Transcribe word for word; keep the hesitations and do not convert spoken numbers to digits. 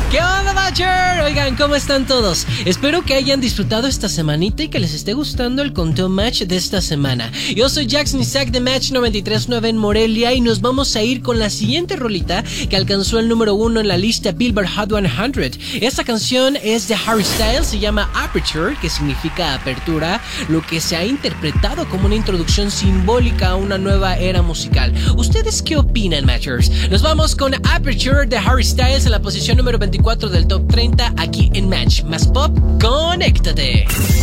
¿Qué onda, Matcher? Oigan, ¿cómo están todos? Espero que hayan disfrutado esta semanita y que les esté gustando el conteo match de esta semana. Yo soy Jackson Isaac de Match noventa y tres punto nueve en Morelia y nos vamos a ir con la siguiente rolita que alcanzó el número uno en la lista Billboard Hot cien. Esta canción es de Harry Styles, se llama Aperture, que significa apertura, lo que se ha interpretado como una introducción simbólica a una nueva era musical. ¿Ustedes qué opinan, Matchers? Nos vamos con Aperture de Harry Styles en la posición número veinticuatro del top treinta aquí en Match. Más pop, conéctate.